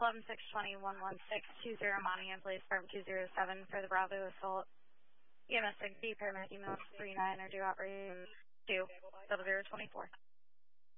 Plum 620-11620 Montana Police Department 207 for the Bravo assault. EMS 60, paramedic EMS 39 are due operating 20024.